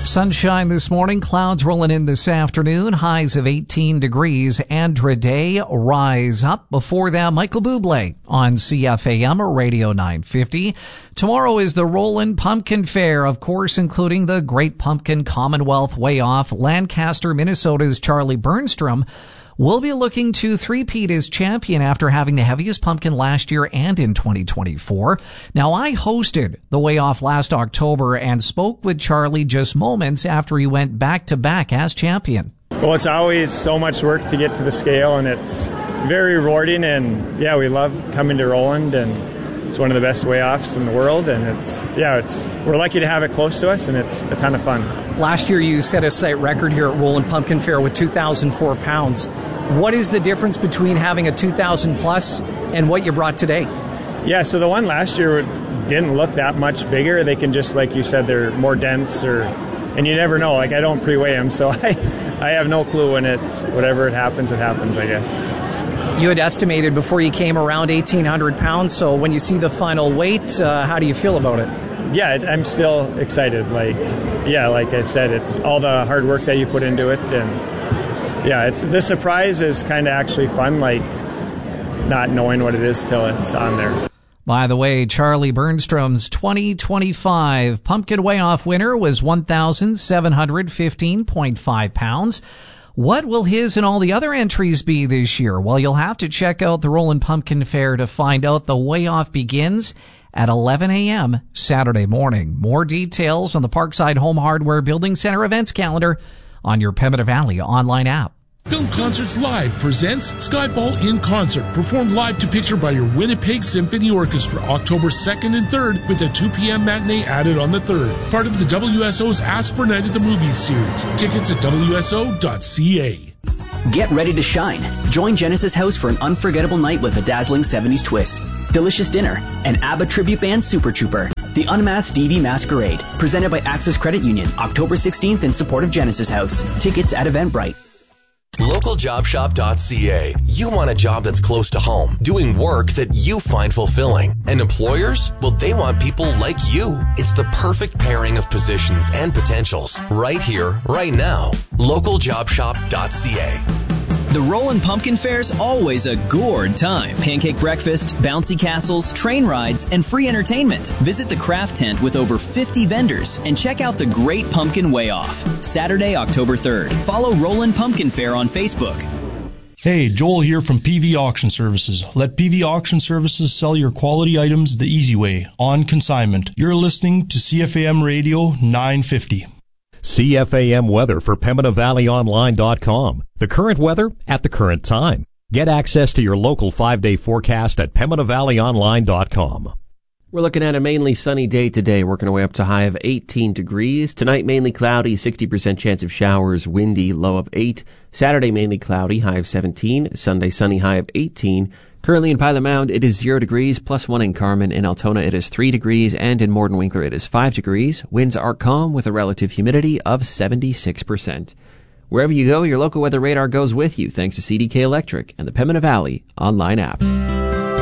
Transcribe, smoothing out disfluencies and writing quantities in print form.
Sunshine this morning, clouds rolling in this afternoon, highs of 18 degrees. Andra Day, Rise Up. Before that, Michael Bublé on CFAM Radio 950. Tomorrow is the Roland Pumpkin Fair, of course, including the Great Pumpkin Commonwealth Way Off. Lancaster, Minnesota's Charlie Burnstrom will be looking to three-peat as champion after having the heaviest pumpkin last year and in 2024. Now, I hosted the Way Off last October and spoke with Charlie just moments after he went back-to-back as champion. Well, it's always so much work to get to the scale, and it's very rewarding, and yeah, we love coming to Roland, and it's one of the best way-offs in the world, and we're lucky to have it close to us, and it's a ton of fun. Last year you set a site record here at Roland Pumpkin Fair with 2,004 pounds. What is the difference between having a 2,000 plus and what you brought today? Yeah, so the one last year didn't look that much bigger. They can just, like you said, they're more dense, and you never know. Like, I don't pre-weigh them, so I have no clue when whatever it happens, I guess. You had estimated before you came around 1,800 pounds, so when you see the final weight, how do you feel about it? Yeah, I'm still excited. Like I said, it's all the hard work that you put into it, and yeah, the surprise is kind of actually fun, like not knowing what it is till it's on there. By the way, Charlie Burnstrom's 2025 Pumpkin Way Off winner was 1,715.5 pounds. What will his and all the other entries be this year? Well, you'll have to check out the Roland Pumpkin Fair to find out. The Way Off begins at 11 a.m. Saturday morning. More details on the Parkside Home Hardware Building Center events calendar on your Pembina Valley online app. Film Concerts Live presents Skyfall in Concert, performed live to picture by your Winnipeg Symphony Orchestra, October 2nd and 3rd, with a 2 p.m. matinee added on the 3rd. Part of the WSO's Ask for Night at the Movies series. Tickets at wso.ca. Get ready to shine. Join Genesis House for an unforgettable night with a dazzling 70s twist, delicious dinner, and ABBA tribute band Super Trooper. The Unmasked DV Masquerade, presented by Access Credit Union, October 16th in support of Genesis House. Tickets at Eventbrite. LocalJobShop.ca. You want a job that's close to home, doing work that you find fulfilling. And employers? Well, they want people like you. It's the perfect pairing of positions and potentials. Right here, right now. LocalJobShop.ca. The Roland Pumpkin Fair's always a gourd time. Pancake breakfast, bouncy castles, train rides, and free entertainment. Visit the craft tent with over 50 vendors and check out the Great Pumpkin Way Off. Saturday, October 3rd. Follow Roland Pumpkin Fair on Facebook. Hey, Joel here from PV Auction Services. Let PV Auction Services sell your quality items the easy way, on consignment. You're listening to CFAM Radio 950. CFAM weather for PembinaValleyOnline.com. The current weather at the current time. Get access to your local 5-day forecast at PembinaValleyOnline.com. We're looking at a mainly sunny day today, working our way up to a high of 18 degrees. Tonight, mainly cloudy, 60% chance of showers, windy, low of 8. Saturday, mainly cloudy, high of 17. Sunday, sunny, high of 18. Currently in Pilot Mound, it is 0 degrees, +1 in Carman. In Altona, it is 3 degrees, and in Mordenwinkler, it is 5 degrees. Winds are calm with a relative humidity of 76%. Wherever you go, your local weather radar goes with you, thanks to CDK Electric and the Pembina Valley online app.